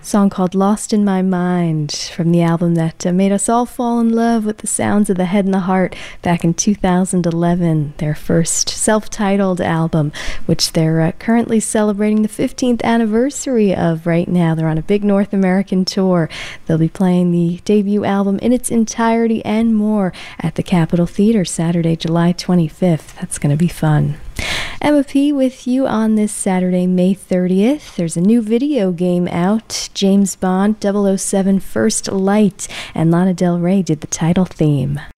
Song called Lost in My Mind from the album that made us all fall in love with the sounds of the Head and the Heart back in 2011, their first self-titled album, which they're currently celebrating the 15th anniversary of right now. They're on a big North American tour. They'll be playing the debut album in its entirety and more at the Capitol Theater Saturday, July 25th. That's going to be fun. Emma P. with you on this Saturday, May 30th. There's a new video game out, James Bond 007 First Light, and Lana Del Rey did the title theme.